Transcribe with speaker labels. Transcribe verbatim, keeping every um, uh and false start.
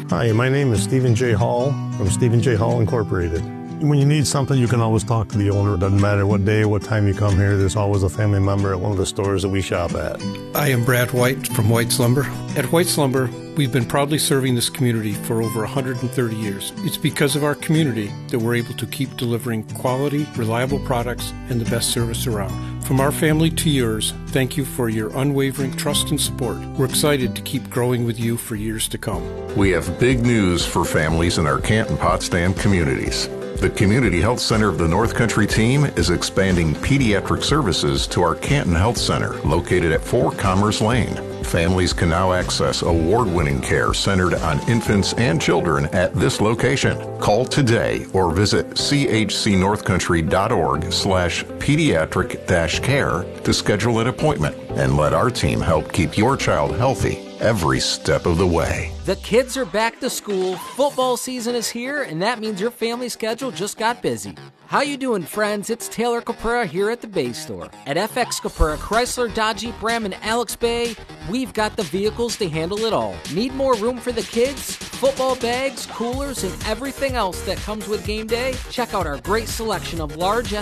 Speaker 1: Hi, my name is Stephen J. Hall from Stephen J. Hall Incorporated. When you need something, you can always talk to the owner. It doesn't matter what day, what time you come here. There's always a family member at one of the stores that we shop at.
Speaker 2: I am Brad White from White's Lumber. At White's Lumber, we've been proudly serving this community for over one hundred thirty years. It's because of our community that we're able to keep delivering quality, reliable products and the best service around. From our family to yours, thank you for your unwavering trust and support. We're excited to keep growing with you for years to come.
Speaker 3: We have big news for families in our Canton Potsdam communities. The Community Health Center of the North Country team is expanding pediatric services to our Canton Health Center, located at four Commerce Lane. Families can now access award-winning care centered on infants and children at this location. Call today or visit c h c north country dot org slash pediatric dash care to schedule an appointment and let our team help keep your child healthy every step of the way.
Speaker 4: The kids are back to school, football season is here, and that means your family schedule just got busy. How you doing, friends? It's Taylor Caprera here at the Bay Store. At F X Caprera, Chrysler, Dodge, Jeep, Ram, and Alex Bay, we've got the vehicles to handle it all. Need more room for the kids? Football bags, coolers, and everything else that comes with game day? Check out our great selection of large S